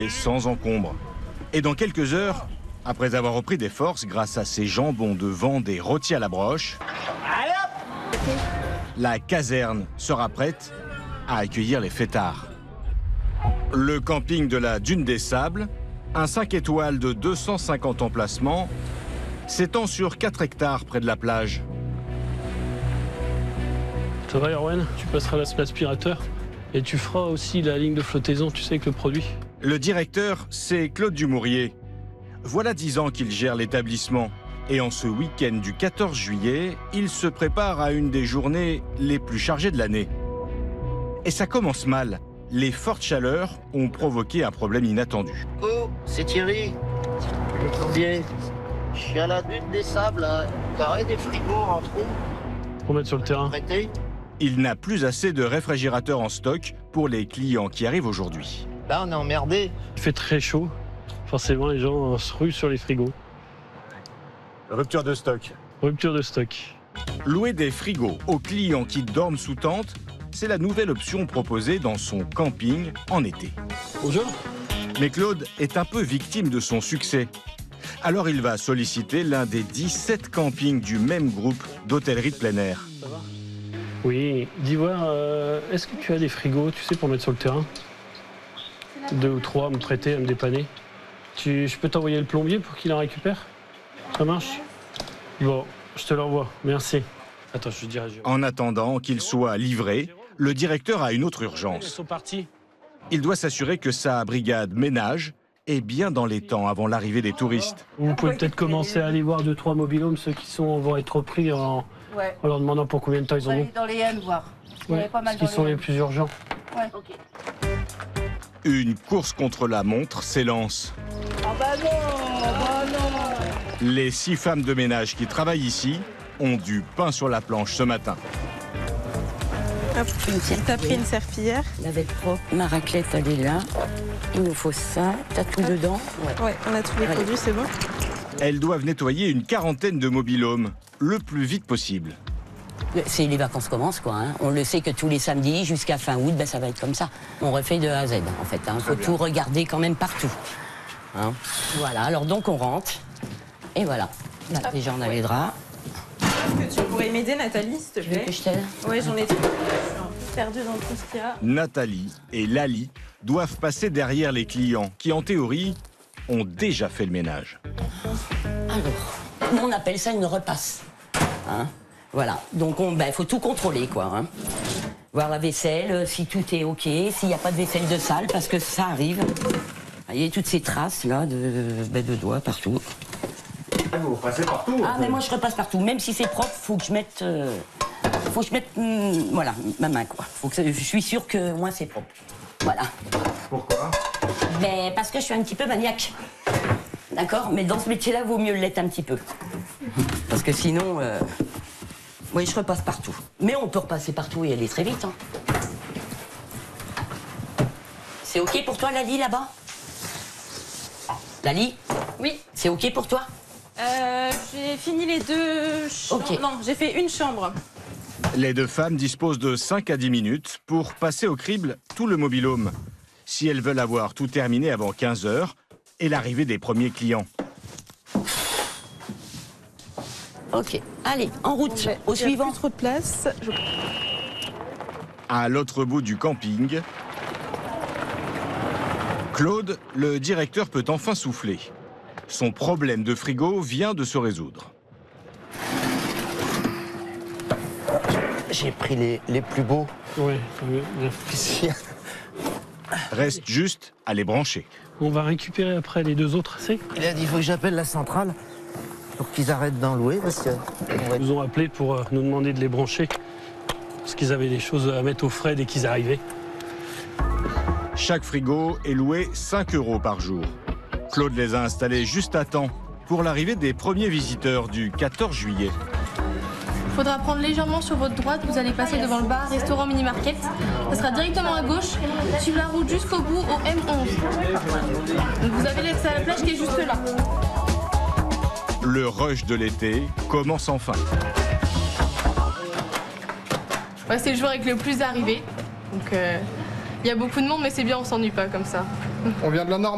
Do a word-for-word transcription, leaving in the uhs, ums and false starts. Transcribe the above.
et sans encombre. Et dans quelques heures, après avoir repris des forces grâce à ses jambons de Vendée rôtis à la broche, la caserne sera prête à accueillir les fêtards. Le camping de la Dune des Sables, un cinq étoiles de deux cent cinquante emplacements, s'étend sur quatre hectares près de la plage. Ça va, Erwan? Tu passeras l'aspirateur et tu feras aussi la ligne de flottaison, tu sais, avec le produit. Le directeur, c'est Claude Dumouriez. Voilà dix ans qu'il gère l'établissement. Et en ce week-end du quatorze juillet, il se prépare à une des journées les plus chargées de l'année. Et ça commence mal. Les fortes chaleurs ont provoqué un problème inattendu. Oh, c'est Thierry, le plombier. Je suis à la Dune des Sables, là. Carré des frigos en trou. Pour mettre sur le terrain. Prêté. Il n'a plus assez de réfrigérateurs en stock pour les clients qui arrivent aujourd'hui. Là, on est emmerdé. Il fait très chaud. Forcément, les gens se ruent sur les frigos. Rupture de stock. Rupture de stock. Louer des frigos aux clients qui dorment sous tente, c'est la nouvelle option proposée dans son camping en été. Bonjour. Mais Claude est un peu victime de son succès. Alors il va solliciter l'un des dix-sept campings du même groupe d'hôtellerie de plein air. Ça va? Oui, dis voir, euh, est-ce que tu as des frigos, tu sais, pour mettre sur le terrain? Deux ou trois à me prêter, à me dépanner. Tu, je peux t'envoyer le plombier pour qu'il en récupère? Ça marche? Bon, je te l'envoie, merci. Attends, je dirais... Je... En attendant qu'il soit livré, le directeur a une autre Ils urgence. sont partis. Il doit s'assurer que sa brigade ménage est bien dans les temps avant l'arrivée des touristes. Vous pouvez peut-être commencer à aller voir deux, trois mobilhomes, ceux qui sont, vont être pris en, Ouais. en leur demandant pour combien de temps ils en ont. Dans les N, voir. Il y en Ouais, avait pas mal ce qui dans sont les les N. plus urgents. Ouais. Ok. Une course contre la montre s'élance. Ah bah non, bah non. Les six femmes de ménage qui travaillent ici ont du pain sur la planche ce matin. Hop, t'as pris une serpillière. La veste propre, ma raclette, elle est là. Il nous faut ça. T'as tout dedans? Ouais. Ouais, on a tous les Allez. produits, c'est bon. Elles doivent nettoyer une quarantaine de mobil-homes le plus vite possible. C'est les vacances commencent, quoi. Hein. On le sait que tous les samedis, jusqu'à fin août, ben, ça va être comme ça. On refait de A à Z, en fait. Il hein. faut tout regarder quand même partout. Hein. Voilà, alors donc on rentre. Et voilà. Là, déjà, on a les draps. Est-ce que tu pourrais m'aider, Nathalie, s'il te Tu veux plaît? que je t'aide? Ouais, j'en ai trop. Je suis un peu perdue dans tout ce qu'il y a. Nathalie et Lali doivent passer derrière les clients qui, en théorie, ont déjà fait le ménage. Alors, nous, on appelle ça une repasse. Hein. Voilà, donc il ben, faut tout contrôler, quoi. Hein. Voir la vaisselle, si tout est OK, s'il n'y a pas de vaisselle de salle, parce que ça arrive. Vous voyez, toutes ces traces-là de, ben, de doigts partout. Vous passez partout. Ah, mais moi, je repasse partout. Même si c'est propre, faut que je mette... Euh, faut que je mette, hum, voilà, ma main, quoi. Faut que, je suis sûre que moi, c'est propre. Voilà. Pourquoi? Ben, parce que je suis un petit peu maniaque. D'accord? Mais dans ce métier-là, vaut mieux l'être un petit peu. Parce que sinon... Euh, oui, je repasse partout. Mais on peut repasser partout et aller très vite. Hein. C'est OK pour toi, Lali, là-bas? Lali? Oui. C'est OK pour toi? Euh, j'ai fini les deux chambres. Ok. Non, j'ai fait une chambre. Les deux femmes disposent de cinq à dix minutes pour passer au crible tout le mobil-home. Si elles veulent avoir tout terminé avant quinze heures et l'arrivée des premiers clients. OK. Allez, en route, Ouais, au il y a suivant. plus trop de place. Je... À l'autre bout du camping, Claude, le directeur, peut enfin souffler. Son problème de frigo vient de se résoudre. J'ai pris les, les plus beaux. Ouais, bien. Ici. Reste juste à les brancher. On va récupérer après les deux autres, c'est? Il a dit, il faut que j'appelle la centrale pour qu'ils arrêtent d'en louer, parce que... Ils nous ont appelé pour euh, nous demander de les brancher. Parce qu'ils avaient des choses à mettre au frais dès qu'ils arrivaient. Chaque frigo est loué cinq euros par jour. Claude les a installés juste à temps pour l'arrivée des premiers visiteurs du quatorze juillet. Il faudra prendre légèrement sur votre droite, vous allez passer devant le bar, restaurant, mini-market. Ça sera directement à gauche, suivre la route jusqu'au bout au M onze. Donc vous avez l'accès à la plage qui est juste là. Le rush de l'été commence enfin. Ouais, c'est le jour avec le plus arrivé. Donc il euh, y a beaucoup de monde, mais c'est bien, on s'ennuie pas comme ça. On vient de la Normandie.